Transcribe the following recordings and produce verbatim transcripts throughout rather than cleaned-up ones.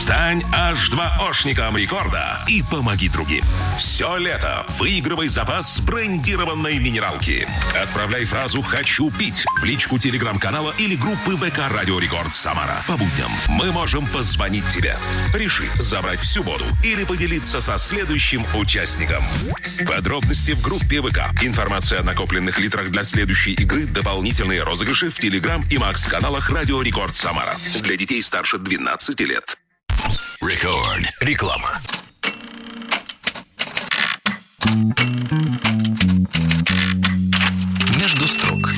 Стань аш два-ошником рекорда и помоги другим. Все лето выигрывай запас брендированной минералки. Отправляй фразу «Хочу пить» в личку телеграм-канала или группы ВК «Радио Рекорд Самара». По будням мы можем позвонить тебе. Реши забрать всю воду или поделиться со следующим участником. Подробности в группе ВК. Информация о накопленных литрах для следующей игры, дополнительные розыгрыши в телеграм и макс-каналах «Радио Рекорд Самара». Для детей старше двенадцати лет. Рекорд. Реклама. Между строк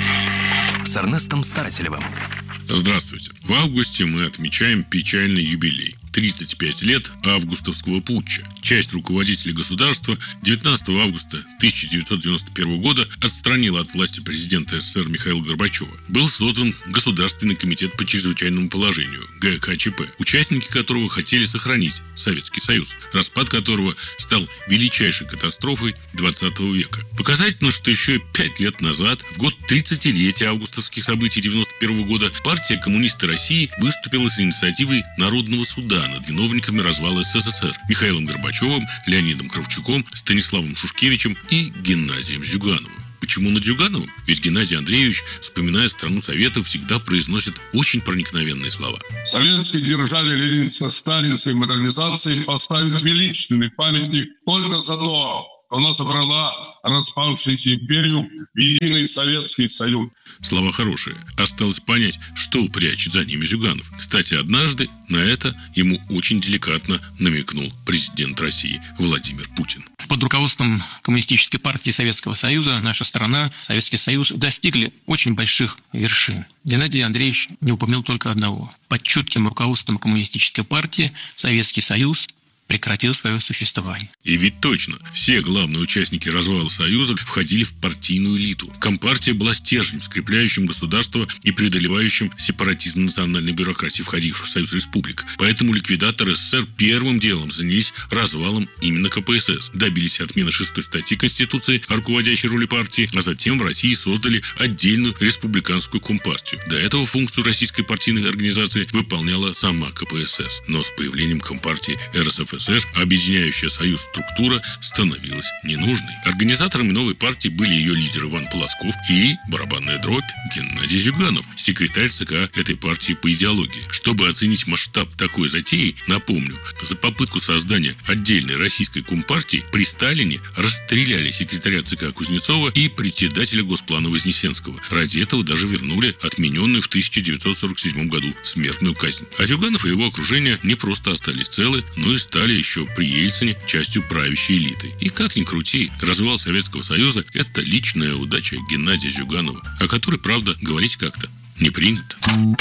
с Эрнестом Старателевым. Здравствуйте. В августе мы отмечаем печальный юбилей. тридцать пять лет августовского путча. Часть руководителей государства девятнадцатого августа тысяча девятьсот девяносто первого года отстранила от власти президента СССР Михаила Горбачева. Был создан Государственный комитет по чрезвычайному положению, гэ ка че пэ, участники которого хотели сохранить Советский Союз, распад которого стал величайшей катастрофой двадцатого века. Показательно, что еще пять лет назад, в год тридцатилетия августовских событий девяносто первого года, партия «Коммунисты России» выступила с инициативой Народного суда над виновниками развала эс эс эс эр Михаилом Горбачевым, Леонидом Кравчуком, Станиславом Шушкевичем и Геннадием Зюгановым. Почему над Зюгановым? Ведь Геннадий Андреевич, вспоминая страну Советов, всегда произносит очень проникновенные слова. Советской державе ленинско-сталинской модернизации поставить величественный памятник только за то, что она собрала распавшуюся империю в единый Советский Союз. Слова хорошие. Осталось понять, что прячет за ними Зюганов. Кстати, однажды на это ему очень деликатно намекнул президент России Владимир Путин. Под руководством Коммунистической партии Советского Союза наша страна, Советский Союз, достигли очень больших вершин. Геннадий Андреевич не упомянул только одного. Под чутким руководством Коммунистической партии Советский Союз прекратил свое существование. И ведь точно, все главные участники развала Союза входили в партийную элиту. Компартия была стержнем, скрепляющим государство и преодолевающим сепаратизм национальной бюрократии, входивших в Союз республик. Поэтому ликвидаторы эс эс эс эр первым делом занялись развалом именно ка пэ эс эс. Добились отмены шестой статьи Конституции о руководящей роли партии, а затем в России создали отдельную республиканскую компартию. До этого функцию российской партийной организации выполняла сама ка пэ эс эс. Но с появлением компартии эр эс эф эс эр объединяющая Союз структура становилась ненужной. Организаторами новой партии были ее лидер Иван Полосков и барабанная дробь Геннадий Зюганов, секретарь ЦК этой партии по идеологии. Чтобы оценить масштаб такой затеи, напомню, за попытку создания отдельной российской компартии при Сталине расстреляли секретаря ЦК Кузнецова и председателя Госплана Вознесенского. Ради этого даже вернули отмененную в тысяча девятьсот сорок седьмом году смертную казнь. А Зюганов и его окружение не просто остались целы, но и стали еще при Ельцине частью правящей элиты. И как ни крути, развал Советского Союза – это личная удача Геннадия Зюганова, о которой, правда, говорить как-то не принято.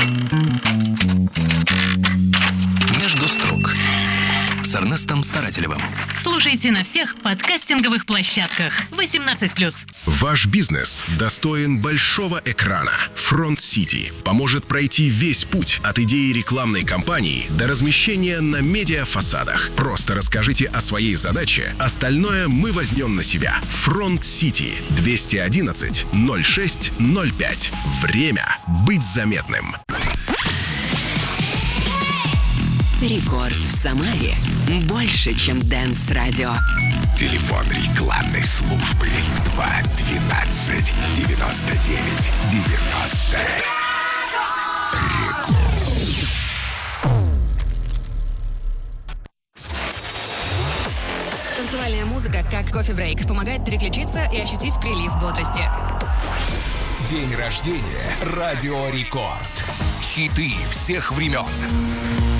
Между строк с Эрнестом Старателевым. Слушайте на всех подкастинговых площадках. восемнадцать плюс. Ваш бизнес достоин большого экрана. Front City поможет пройти весь путь от идеи рекламной кампании до размещения на медиафасадах. Просто расскажите о своей задаче, остальное мы возьмем на себя. Front City двести одиннадцать ноль шесть ноль пять. Время быть заметным. Рекорд в Самаре больше, чем Дэнс-радио. Телефон рекламной службы два двенадцать девяносто девять девяносто. Рекорд. Танцевальная музыка, как кофе-брейк, помогает переключиться и ощутить прилив бодрости. День рождения. Радио Рекорд. Хиты всех времен.